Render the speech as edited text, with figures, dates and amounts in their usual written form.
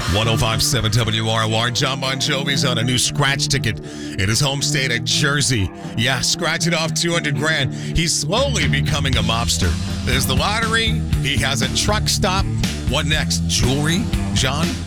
1057 WROR. John Bon Jovi's on a new scratch ticket in his home state of Jersey. Yeah, scratching off 200 grand. He's slowly becoming a mobster. There's the lottery. He has a truck stop. What next? Jewelry? John?